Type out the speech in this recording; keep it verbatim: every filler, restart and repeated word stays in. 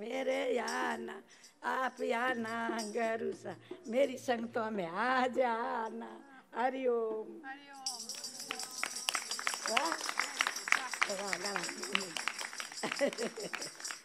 मेरे आना, आप आना गुरु सा मेरी संगतों में आ जाना। हरिओम। वाह वाह।